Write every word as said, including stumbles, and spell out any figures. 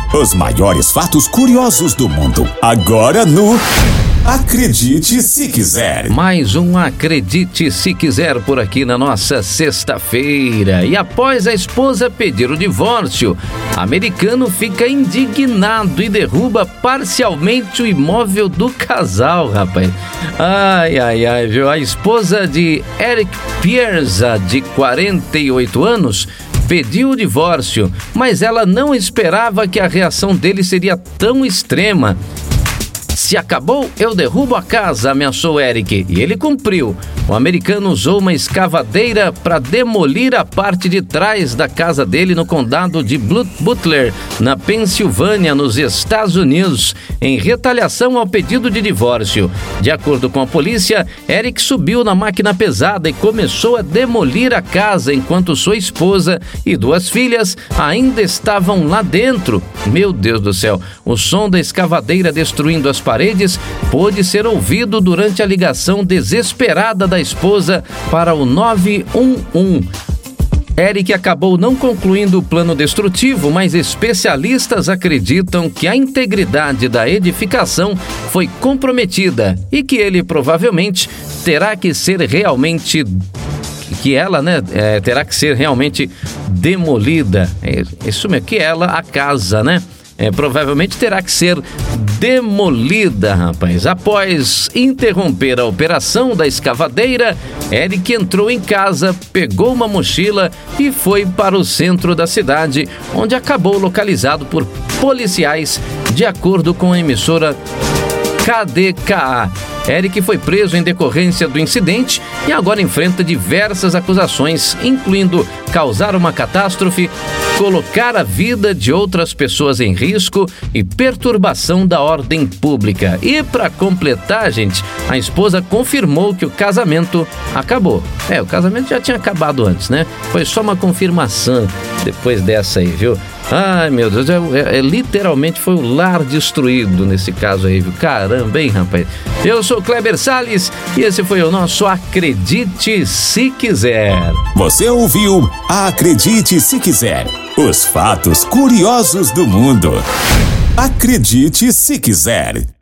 Os maiores fatos curiosos do mundo. Agora no Acredite Se Quiser. Mais um Acredite Se Quiser por aqui na nossa sexta-feira. E após a esposa pedir o divórcio, americano fica indignado e derruba parcialmente o imóvel do casal, rapaz. Ai, ai, ai, viu? A esposa de Eric Pierza, de quarenta e oito anos, pediu o divórcio, mas ela não esperava que a reação dele seria tão extrema. Se acabou, eu derrubo a casa, ameaçou Eric, e ele cumpriu. O americano usou uma escavadeira para demolir a parte de trás da casa dele no condado de Butler, na Pensilvânia, nos Estados Unidos, em retaliação ao pedido de divórcio. De acordo com a polícia, Eric subiu na máquina pesada e começou a demolir a casa enquanto sua esposa e duas filhas ainda estavam lá dentro. Meu Deus do céu, o som da escavadeira destruindo as paredes pôde ser ouvido durante a ligação desesperada da esposa para o nove um um. Eric acabou não concluindo o plano destrutivo, mas especialistas acreditam que a integridade da edificação foi comprometida e que ele provavelmente terá que ser realmente que ela, né, é, terá que ser realmente demolida. É, isso mesmo, que ela, a casa, né? É, provavelmente terá que ser demolida, rapaz. Após interromper a operação da escavadeira, Eric entrou em casa, pegou uma mochila e foi para o centro da cidade, onde acabou localizado por policiais, de acordo com a emissora K D K A. Eric foi preso em decorrência do incidente e agora enfrenta diversas acusações, incluindo causar uma catástrofe, colocar a vida de outras pessoas em risco e perturbação da ordem pública. E para completar, gente, a esposa confirmou que o casamento acabou. É, o casamento já tinha acabado antes, né? Foi só uma confirmação depois dessa aí, viu? Ai, meu Deus, é, é, é, literalmente foi o lar destruído nesse caso aí, viu? Caramba, hein, rapaz? Eu sou Kleber Salles e esse foi o nosso Acredite Se Quiser. Você ouviu Acredite Se Quiser. Os fatos curiosos do mundo. Acredite Se Quiser.